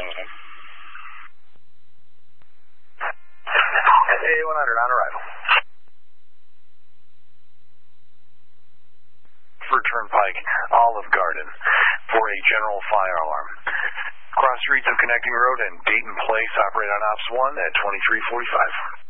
A100 on arrival. For Turnpike, Olive Garden, for a general fire alarm. Cross streets of Connecting Road and Dayton Place operate on Ops 1 at 2345.